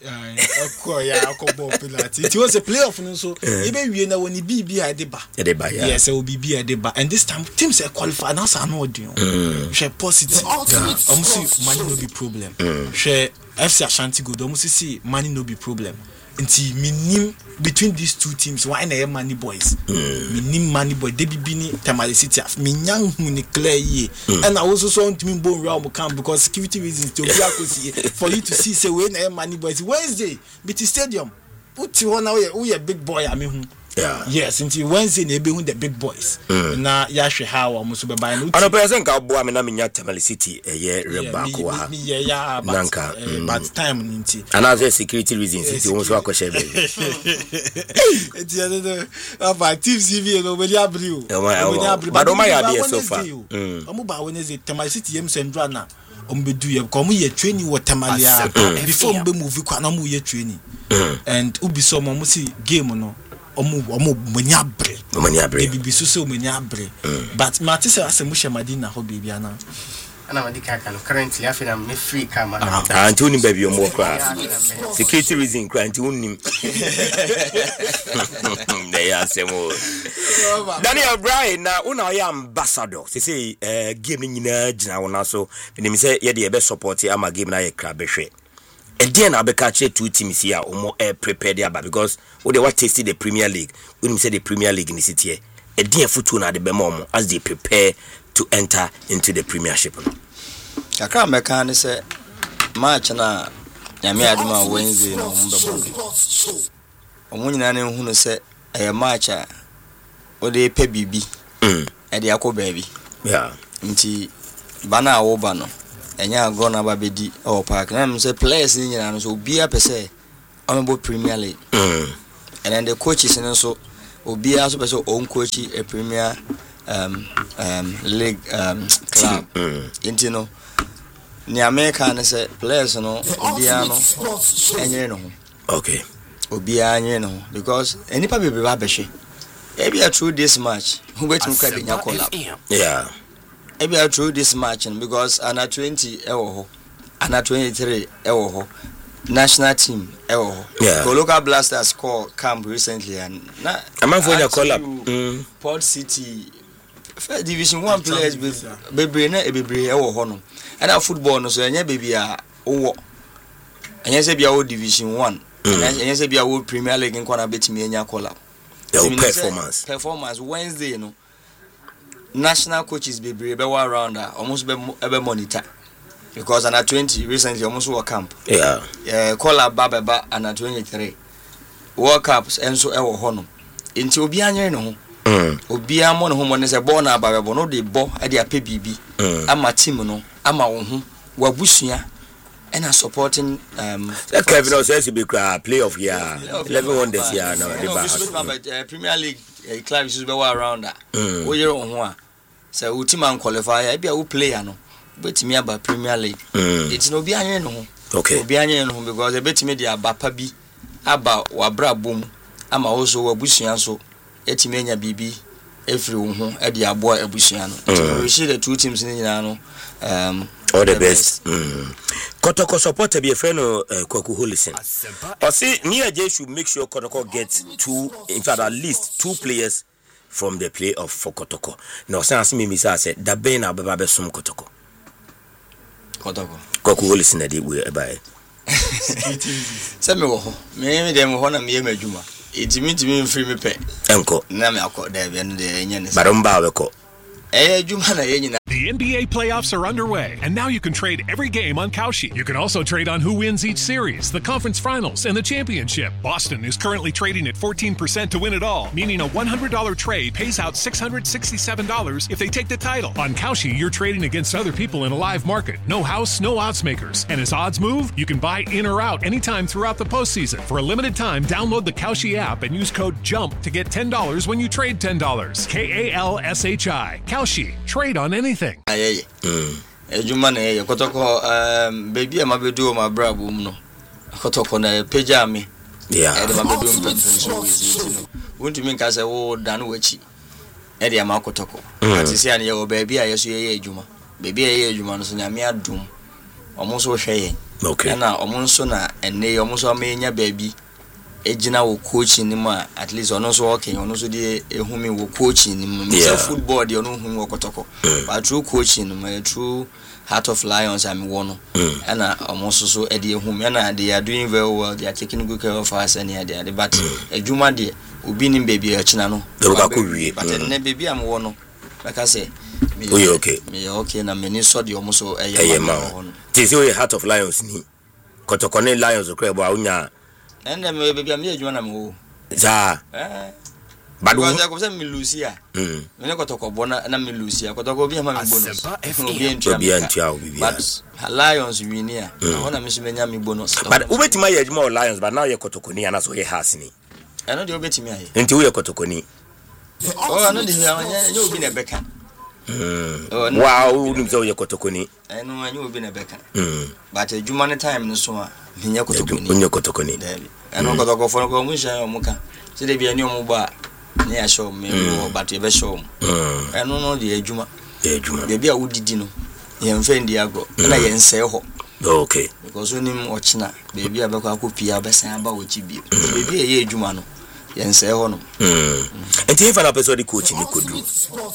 penalty it was a playoff no so even we na when BB Adeba yes it will be Adeba and this time teams are qualified now so no do share positive almost money no be problem share FC Ashanti go almost see money no be problem until minim between these two teams why na money boys minim money boy DBB ni Tamale City me nyang hu ni clear ye and I also saw to me bone realm camp because security reasons to be for you to see say we na money boys Wednesday BT Stadium uti wona we big boy I mean yeah yes until Wednesday na be hu the big boys na ya hwe how almost be buy no ano person ka bo am na menya Tamale City ye reba ko ha nanka but time nti and as security reasons it won so akoshe be eti ya aba team CV no be abri but o ma ya be so far omo ba Wednesday Tamale City yem sendra na ombedu ye ko mo ye training wo Tamale before mbe move kwa na mo ye training and ubi so mo see game no omo manyabre bibi so so manyabre but matise asem hye madina ho bibia na ana madika kan currently afina me free kama anti unim baby omo kwa security reason kwa anti unim they asemo Daniel Brian na una ya ambassador say game nyina gina wona so nim say ye de be support ama game na ye kra behwe Again, I'll be catching 2 teams here or more prepared there, because they were tasting the Premier League. When we say the Premier League in the city, again, football at the Bemomo as they prepare to enter into the Premiership. I can't make any say match na Yami Aduma Wednesday no Mumbai. Omunyina who say a match or they pay BB at the Ako baby. Yeah. Nti bana Obano. Enya gonna babedi or park. And say players in and so be up say on Premier League. And then the coaches and so be also person own coach a Premier League club. Intino. Ni America and say players no Obiano enye no. Okay. Obia enye no because any pa be babeshi. Maybe through this match who wait to credit nya call up. Yeah. Maybe through this match because under 20 ewo under 23 ewo national team ewo yeah. Local Blasters score camp recently and na I'm for your call up Port City First Division 1 players bebre na bebre ewo ho no and football no so enya baby a wo enya se bia wo Division 1 enya se bia wo Premier League nko na betimi enya call up performance Wednesday no national coaches bebre be around almost be monitor because under 20 recently almost world camp call up baba under 23 world cups enso ewo ho no enti obi anye no obi amo no ho mo ne se ball na baba no de ball e de ape bibi ama team no ama wo ho wabusua and are supporting Kevin also says to be playoff here 11 wonders here now the Premier League club is be around that wo yere on ho a say wo team an qualify e bia wo player no betimi aba Premier League it's no bi anye no ho okay obi anye no ho because e betimi de aba pa bi aba wabra bom ama wo so wabusua so etimi anya bibi every wo ho e de abo abusua no we see the two teams ni nyina no all the best. Kotoko supporter be a friend of Kwaku Holison. Or see, Nia J should make sure Kotoko gets 2, in fact, at least 2 players from the playoff for Kotoko. Now, since me, Misa said, that Bena Babe Sum Kotoko. Kwaku Holison, I did by. Send me, them honor me, Juma. It's me to me free me pay. Uncle, Namako, there, and the Barumba. The NBA playoffs are underway, and now you can trade every game on Kalshi. You can also trade on who wins each series, the conference finals, and the championship. Boston is currently trading at 14% to win it all, meaning a $100 trade pays out $667 if they take the title. On Kalshi, you're trading against other people in a live market. No house, no odds makers. And as odds move, you can buy in or out anytime throughout the postseason. For a limited time, download the Kalshi app and use code JUMP to get $10 when you trade $10. KALSHI. Kalshi. Trade on anything. Ejuma na Kotoko baby am abedu ma brabo no Kotoko na peja me yeah e de ma bedu mpempenso no wontu mi nka se wo dan wachi e de ma Kotoko ati se an ye wo baby a yeso ye ejuma baby ye ejuma no so nyame adum omo so hwe ye okay na omo nso na enne omo so ma enya baby ejina wo coaching ni ma at least ono so okay ono so de ehumi wo coaching ni ma say football de ono hu wo Kotoko but true coaching ma true Heart of Lions am wono na omo so e de ehumi na they are doing very well, they are taking good care of us and they are but ejuma de obi ni baby a china no but ne baby am wono like I say me okay na me so de omo so eye ma wono this is Heart of Lions ni Kotoko ne Lions okrebo unya and then baby am ejuma na mo za but because I go say me Lucia me ne Kotoko bona na me Lucia Kotoko bi ma me bonus obi entua but Lions win here ona me so menya me bonus but ubetima ye ejuma Lions but now ye Kotoko ni anaso ye has ni eno de obetimi aye enti wo ye Kotoko ni no de anya obi na beka wow nim so ye Kotoko ni eno anya obi na beka but ejuma ne time no so a nya Kotoko ni eno Kotoko fo ko mu sha omuka se de bia ni omuba ni a show me but e be show eno no de ejuma de bia wudidi no ye mfendi ago na ye nse ho okay because onim ochina baby abekọ akopia besan aba wochi bi baby ye ejuma no ye nse ho no enti if an episode coach ni kodu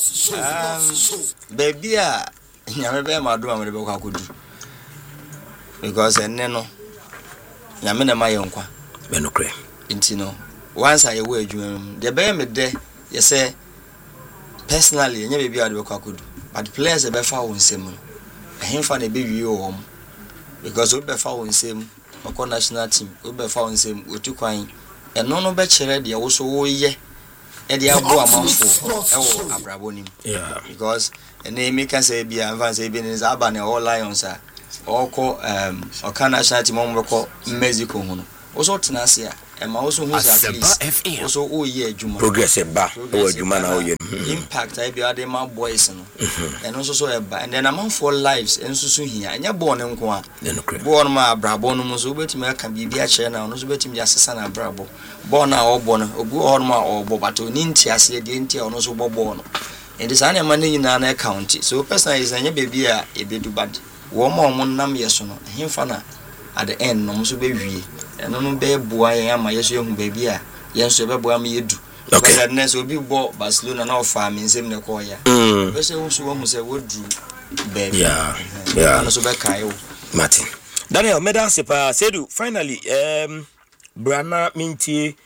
baby a nyame be ma do amere bekọ akodu because enne no nyame na ma yenkwa benokre intino once I wear adwuma the be me de ye say personally nya be ade kwakodu but players e be fa won sem no ehemfa na be wie o because we be fa won sem oko national team we be fa won sem otukwan eno no be kire de wo so wo ye e de abo amanfo e wo abrabonim because ene me can say bia anfa say bi ne za aba ne all lions a oko oko national team mo ko Mexico hu no wo so tenase a e ma wo so hu say at least wo so o ye adwuma progress ba o adwuma na o ye impact I be ade ma boys no eno so so e ba and then amanfo lives enso so hia anya born nko a born ma abrabo no mo so betimi aka bibia kire na no so betimi asesa na abrabo born na o born ogu on ma o bo bato ni ntiase de ntia ono so bo born and this anya man nyina na account so personally is anya baby a e be do bad wo ma o nam yeso no himfa na at the end no mo so be wie eno no be boa yen ama yeso ehu baby a yen so be boa ma yedu. Okay. Because next will be bought Barcelona now farming same ne call ya. Because we say what do baby. Yeah. And so back Kyle. Martin. Daniel Medan Sepa said finally Brana Minty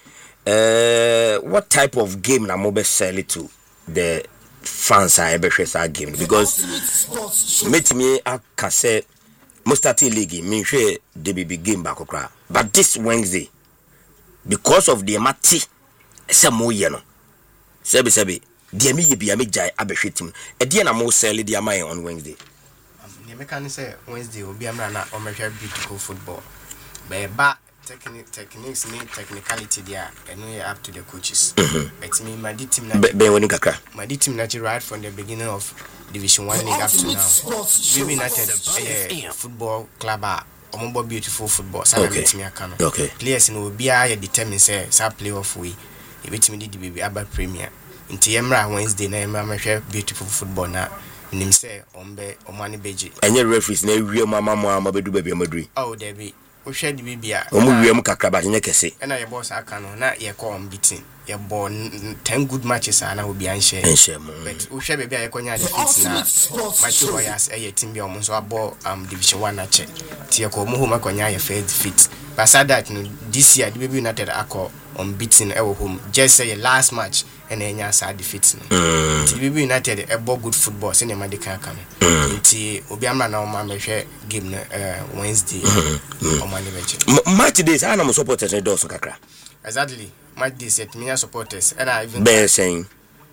what type of game na mo be sell it to the fans are ebe share game because met me aka say most start league me share the big game back okra but this Wednesday because of the mati Samo yeno. Sebi. Dear me be a major abeshitim. A dear na mo sell the amay on Wednesday. The mechanic say Wednesday will be a man or measure beautiful football. But techniques need technicality there and we are up to the coaches. But me my team my team naturally right from the beginning of Division 1 league up to now. We United football club are beautiful football. Okay. Players in will be determined say playoff we. Ebetimi di baby aba premier nti yemra Wednesday na yemra mahwe beautiful football na nim say ombe omane beji enye referees na ewie mama mo amabedu baby amaduri oh there be wo hwe di bibia omu wiem kakra ba nye kese na ye boss aka no na ye ko unbeaten ye born 10 good matches ana obi anhye but wo hwe baby ayekonya defeat na match Warriors eye team bi omo so abo division 1 na che ti ye ko mo homa konya ye fair defeat but said that no this year the baby United akọ unbeaten ewo home just say last match and enya sad defeat no the baby United ebo good football say na kan kan nti obi amra na o ma mehwe game na Wednesday o ma ne beche match days ana mo supporters ne doso kakra exactly match days set me supporters and I even be saying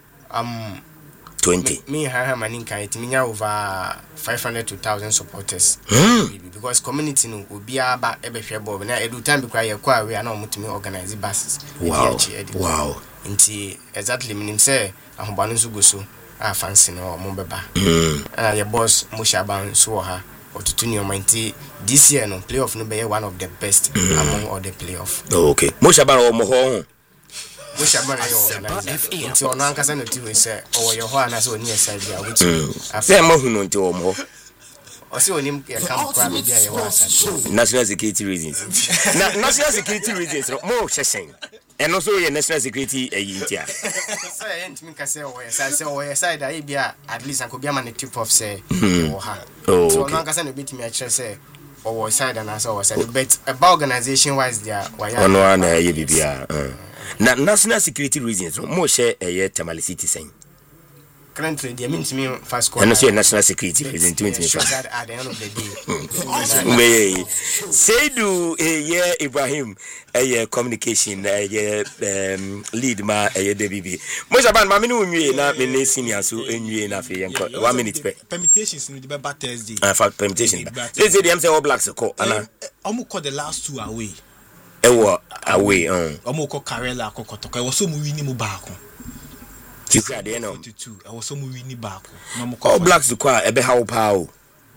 20 me ha maninka it me over 500 to 1000 supporters because community no obi aba ebehwe ball na edu time be kwa ye kwa we na omutumi organize buses wow nti exactly meaning say ahobanu so go so a fancy no mo beba ye boss mo shaban so ha otutu ni omanti this year no playoff no be one of the best among all the playoff okay mo shaban o mo ho we shall manage until on Ankasa no to say or your horn as on your side there which say mo hu no nti o mo o say onim e come crab be there your answer national security reasons national security reasons mo sheshen and also your national security yintia say ent me ka say o your side I be at least I could be a tip of say o ha so on Ankasa no bit me a say or side and as our side but about organization wise there why no na ye bibia na national security reasons mo share Tamale City saying currently they mean to me first score and also national security reason 2025 at the end of the day say do Ibrahim communication lead ma DBB mo shaban ma me no nwie na me ne senior so nwie na fe 1 minute permutations no the be Thursday permutation they say them say all blacks call ana call the last two away away Omoko Karela Kokotoka. I was so moving mu baako. Kika at the end of 42. I was so moving baako. All blacks to kwa ebe how pow.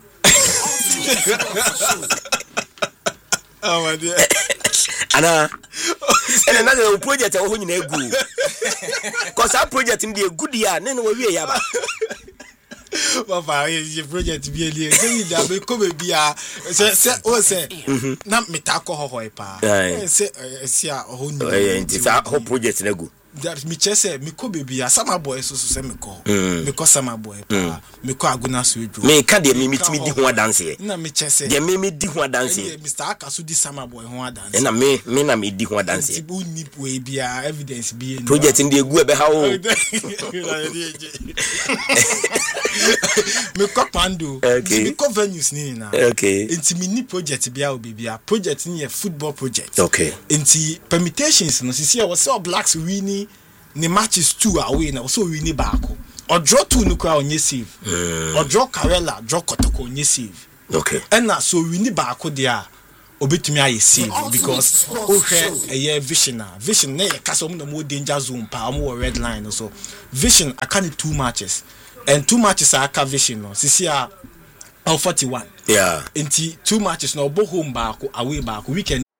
Oh my dear. Ana and another project I want you good. Cause our project in the good year, then we are. Papa, your project be a say come be a say na metako hoipa. Say see a whole project na go. that me chese me ko baby Sama Boy so say me ko Sama Boy me ko Aguna Sujo me ka de me mitimi di ho dance na me chese de me di ho dance Mr. Akasu di Sama Boy ho dance na me na me di ho dance ti bu ni we bia evidence bi project ndi egu ebe ha o me ko pando me ko venues ni na okay enti me ni project bia o bibia project ni football project okay enti permutations no sisi was all blacks winning ni matches 2 away na so winning baako or draw 2 no kwa onye save or draw Karela draw Kotoko onye save okay and na so winning baako dia obetumi aye save because ohwe vision na kasa mo na mo danger zone pa mo red line so vision aka ni 2 matches and 2 matches aka vision no sisi a 41 yeah enti 2 matches no bo home baako away baako weekend